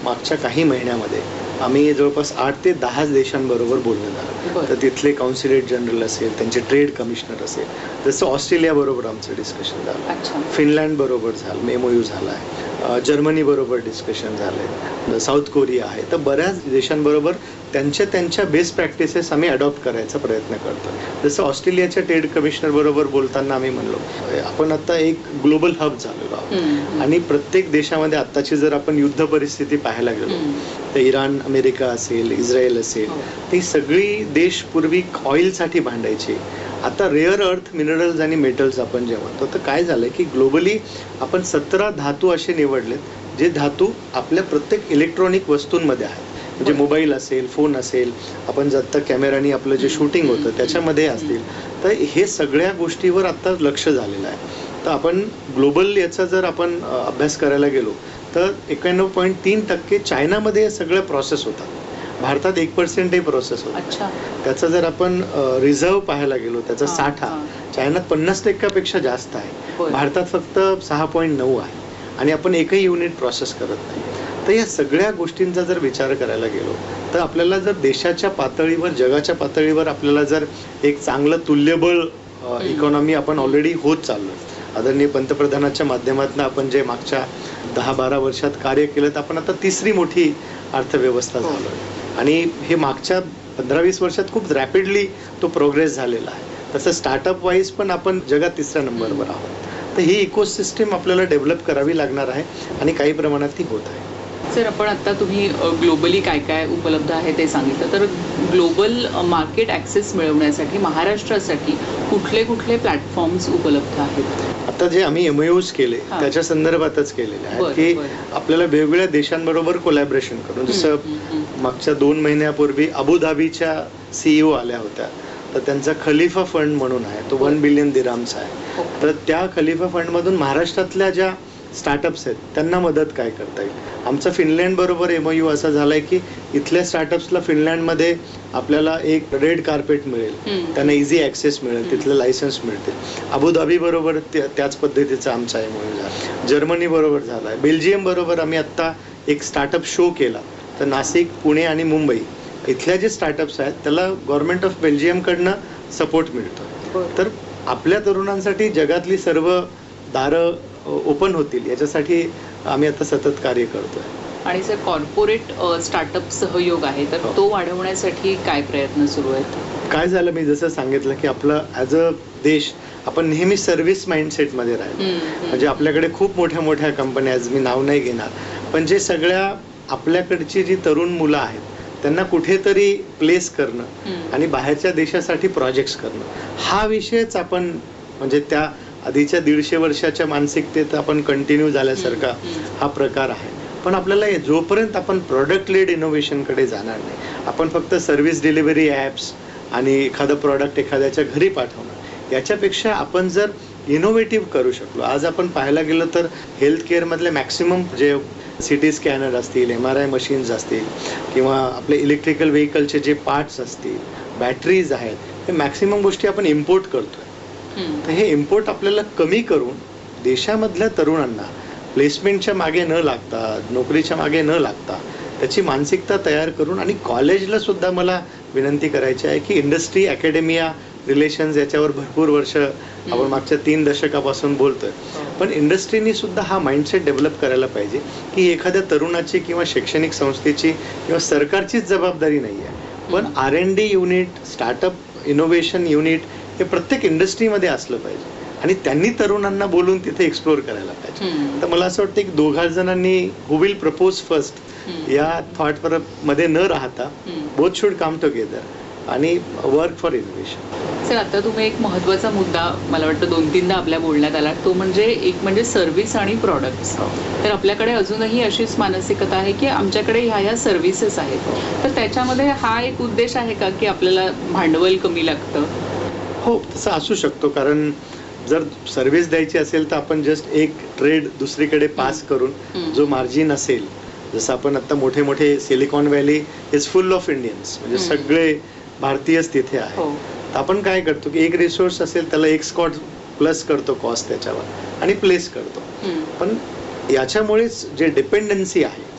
मागच्या काही महिन्यामध्ये आम्ही जवळपास 8 ते 10 देशांबरोबर बोलणं झालं. तर तिथले कॉन्सुलेट जनरल असेल, त्यांचे ट्रेड कमिशनर असेल, जसं ऑस्ट्रेलियाबरोबर आमचं डिस्कशन झालं, फिनलँड बरोबर झालं, MOU झाला आहे, जर्मनी बरोबर डिस्कशन झालंय, साऊथ कोरिया आहे. तर बऱ्याच देशांबरोबर त्यांच्या बेस्ट प्रॅक्टिसेस आम्ही अडॉप्ट करायचा प्रयत्न करतो. जसं ऑस्ट्रेलियाच्या ट्रेड कमिशनर बरोबर बोलताना आम्ही म्हणलो आपण आता एक ग्लोबल हब झालेलो आहोत आणि प्रत्येक देशामध्ये आत्ताची जर आपण युद्ध परिस्थिती पाहायला गेलो तर इराण, अमेरिका असेल, इस्रायल असेल, ती सगळी देश पूर्वी ऑइलसाठी भांडायची. आता रेअर अर्थ मिनरल्स आणि मेटल्स आपण जे म्हणतो, तर काय झालंय की ग्लोबली आपण 17 धातू असे निवडलेत जे धातू आपल्या प्रत्येक इलेक्ट्रॉनिक वस्तूंमध्ये आहेत. म्हणजे मोबाईल असेल, फोन असेल, आपण जाता कॅमेरानी आपलं जे शूटिंग होतं त्याच्यामध्ये असतील. तर हे सगळ्या गोष्टीवर आता लक्ष झालेलं आहे. तर आपण ग्लोबल याचा जर आपण अभ्यास करायला गेलो तर 91.3% चायनामध्ये सगळ्या प्रोसेस होतात. भारतात 1% प्रोसेस होतो. त्याचा जर आपण रिझर्व पाहायला गेलो, त्याचा साठा चायनात 50% जास्त आहे, भारतात फक्त 6.9 आहे आणि आपण एकही युनिट प्रोसेस करत नाही. तर या सगळ्या गोष्टींचा जर विचार करायला गेलो तर आपल्याला जर देशाच्या पातळीवर, जगाच्या पातळीवर आपल्याला जर एक चांगलं तुल्यबळ इकॉनॉमी आपण ऑलरेडी होत चाललोय. आदरणीय पंतप्रधानाच्या माध्यमातून आपण जे मागच्या 10-12 वर्षात कार्य केलं, तर आपण आता तिसरी मोठी अर्थव्यवस्था झालोय आणि हे मागच्या 15-20 वर्षात खूप रॅपिडली तो प्रोग्रेस झालेला आहे. तसं स्टार्टअप वाईज पण आपण जगात 3ऱ्या नंबरवर आहोत. तर ही इकोसिस्टीम आपल्याला डेव्हलप करावी लागणार आहे आणि काही प्रमाणात ती होत आहे. सर, आपण आता तुम्ही ग्लोबली काय काय उपलब्ध आहे ते सांगितलं, तर ग्लोबल मार्केट ॲक्सेस मिळवण्यासाठी महाराष्ट्रासाठी कुठले कुठले प्लॅटफॉर्म्स उपलब्ध आहेत? आता जे आम्ही MOUs केले त्याच्या संदर्भातच केलेले आहेत की आपल्याला वेगवेगळ्या देशांबरोबर कोलॅबरेशन करून, जसं मागच्या 2 महिन्यापूर्वी अबुधाबीच्या CEO आल्या होत्या, तर त्यांचा खलिफा फंड म्हणून आहे, तो 1 बिलियन दिराम्स आहे. तर त्या खलिफा फंडमधून महाराष्ट्रातल्या ज्या स्टार्टअप्स आहेत त्यांना मदत काय करता येईल. आमचा फिनलँड बरोबर MOU असा झालाय की इथल्या स्टार्टअप्सला फिनलँडमध्ये आपल्याला एक रेड कार्पेट मिळेल, त्यांना इझी ॲक्सेस मिळेल, तिथलं लायसन्स मिळतील. अबुधाबी बरोबर त्याच पद्धतीचा आमचा MOU झाला, जर्मनी बरोबर झालाय, बेल्जियम बरोबर आम्ही आत्ता एक स्टार्टअप शो केला. तर नाशिक, पुणे आणि मुंबई इथल्या जे स्टार्टअप्स आहेत त्याला गव्हर्नमेंट ऑफ बेल्जियमकडनं सपोर्ट मिळतो. तर आपल्या तरुणांसाठी जगातली सर्व दारं ओपन होतील याच्यासाठी आम्ही आता सतत कार्य करतोय. आणि सर, कॉर्पोरेट स्टार्टअप सहयोग आहे, तर तो वाढवण्यासाठी काय प्रयत्न सुरू आहेत? काय झालं, मी जसं सांगितलं की आपलं ॲज अ देश आपण नेहमी सर्व्हिस माइंडसेटमध्ये राहिलो. म्हणजे आपल्याकडे खूप मोठ्या मोठ्या कंपन्या, मी नाव नाही घेणार, पण जे सगळ्या आपल्याकडची जी तरुण मुलं आहेत त्यांना कुठेतरी प्लेस करणं आणि बाहेरच्या देशासाठी प्रोजेक्ट्स करणं, हा विषयच आपण म्हणजे त्या आधीच्या 150 वर्षाच्या मानसिकतेत आपण कंटिन्यू झाल्यासारखा हा प्रकार आहे. पण आपल्याला जोपर्यंत आपण प्रॉडक्ट लेड इनोव्हेशनकडे जाणार नाही, आपण फक्त सर्व्हिस डिलिव्हरी ॲप्स आणि एखादं प्रॉडक्ट एखाद्याच्या घरी पाठवणं, याच्यापेक्षा आपण जर इनोव्हेटिव्ह करू शकलो. आज आपण पाहायला गेलं तर हेल्थ केअरमधले मॅक्सिमम जे CT स्कॅनर असतील, MRI मशीन्स असतील किंवा आपले इलेक्ट्रिकल व्हेकलचे जे पार्ट्स असतील, बॅटरीज आहेत, हे मॅक्सिमम गोष्टी आपण इम्पोर्ट करतोय. तर हे इम्पोर्ट आपल्याला कमी करून देशामधल्या तरुणांना प्लेसमेंटच्या मागे न लागता, नोकरीच्या मागे न लागता त्याची मानसिकता तयार करून, आणि कॉलेजला सुद्धा मला विनंती करायची आहे की इंडस्ट्री अकॅडमिया रिलेशन्स याच्यावर भरपूर वर्ष आपण मागच्या 3 दशकापासून बोलतोय, पण इंडस्ट्रीनी सुद्धा हा माइंडसेट डेव्हलप करायला पाहिजे की एखाद्या तरुणाची किंवा शैक्षणिक संस्थेची किंवा सरकारचीच जबाबदारी नाही आहे, पण R&D unit, startup innovation unit हे प्रत्येक इंडस्ट्रीमध्ये असलं पाहिजे आणि त्यांनी तरुणांना बोलून तिथे एक्सप्लोर करायला पाहिजे. तर मला असं वाटतं की 2 जणांनी हु विल प्रपोज फर्स्ट या थॉट मध्ये न राहता बोथ शुड कम टुगेदर आणि वर्क फॉर इनोव्हेशन. सर, आता तुम्ही एक महत्त्वाचा मुद्दा मला वाटतं 2-3दा आपल्या बोलण्यात आला, तो म्हणजे एक म्हणजे सर्व्हिस आणि प्रॉडक्ट्स. तर आपल्याकडे अजूनही अशीच मानसिकता आहे की आमच्याकडे ह्या सर्व्हिसेस आहेत, तर त्याच्यामध्ये हा एक उद्देश आहे का की आपल्याला भांडवल कमी लागतं? हो, तसं असू शकतो, कारण जर सर्व्हिस द्यायची असेल तर आपण जस्ट एक ट्रेड दुसरीकडे पास करून जो मार्जिन असेल, जसं आपण आता मोठे मोठे silicon valley is full of Indians, म्हणजे सगळे भारतीयच तिथे आहे. तर आपण काय करतो की एक रिसोर्स असेल त्याला एक स्कॉट प्लस करतो कॉस्ट त्याच्यावर आणि प्लेस करतो. पण याच्यामुळेच जे डिपेंडन्सी आहे